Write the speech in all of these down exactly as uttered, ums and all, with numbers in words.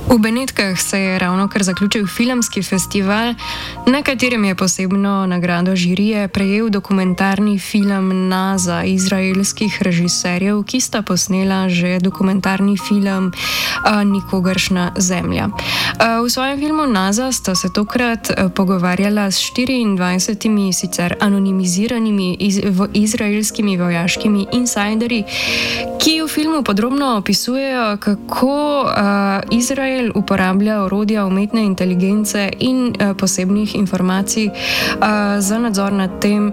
V Benetkah se je ravno kar zaključil filmski festival, na katerem je posebno nagrado žirije prejel dokumentarni film Naza izraelskih režiserjev, ki sta posnela že dokumentarni film Nikogaršnja zemlja. V svojem filmu Naza sta se tokrat pogovarjala s štiriindvajsetimi sicer anonimiziranimi iz, v, izraelskimi vojaškimi insajderji, ki v filmu podrobno opisujejo, kako uh, Izrael uporablja orodja umetne inteligence in uh, posebnih informacij uh, za nadzor nad tem,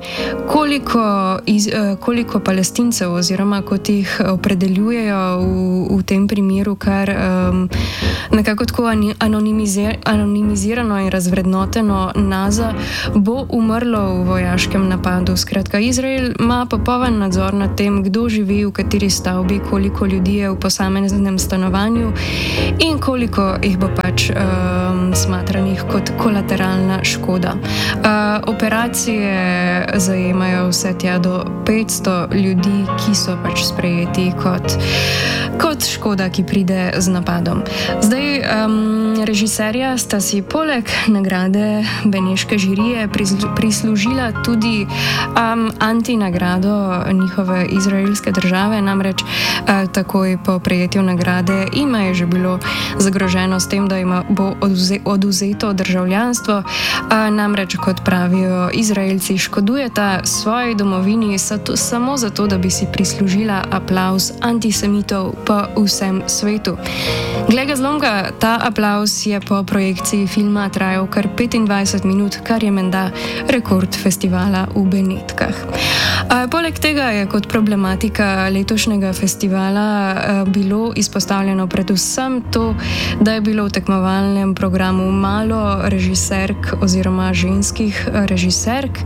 koliko, iz, uh, koliko palestincev oziroma kot jih opredeljujejo v, v tem primeru, kar um, nekako tako anonimizir, anonimizirano in razvrednoteno Naza bo umrlo v vojaškem napadu. Skratka, Izrael ima popoln nadzor nad tem, kdo živi v kateri stavbi, koliko ljudi je v posameznem stanovanju in koliko jih bo pač um, smatranih kot kolateralna škoda. Uh, operacije zajemajo vse tja do petsto ljudi, ki so pač sprejeti kot, kot škoda, ki pride z napadom. Zdaj, um, režiserja sta si poleg nagrade beneške žirije prislužila tudi um, antinagrado njihove izraelske države, namreč uh, takoj po prejetju nagrade ima je že bilo zagroženo s tem, da ima bo oduze, oduzeto državljanstvo, uh, namreč kot pravijo Izraelci, škodujeta svoji domovini sato, samo zato, da bi si prislužila aplavz antisemitov po vsem svetu. Glej ga zlomka, ta aplavz je po projekciji filma trajal kar petindvajset minut, kar je menda rekord festivala v Benetkah. A, poleg tega je kot problematika letošnjega festivala a, bilo izpostavljeno predvsem to, da je bilo v tekmovalnem programu malo režiserk oziroma ženskih režiserk.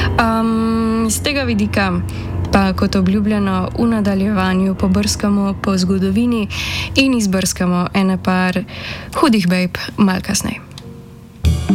Um, z tega vidika pa kot obljubljeno v nadaljevanju pobrskamo po zgodovini in izbrskamo ene par hudih bejb malo kasneje.